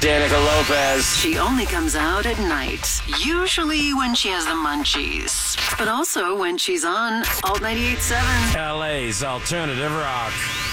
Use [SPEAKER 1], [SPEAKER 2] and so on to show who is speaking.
[SPEAKER 1] Danica Lopez.
[SPEAKER 2] She only comes out at night, usually when she has the munchies, but also when she's on Alt 98.7.
[SPEAKER 3] LA's Alternative Rock.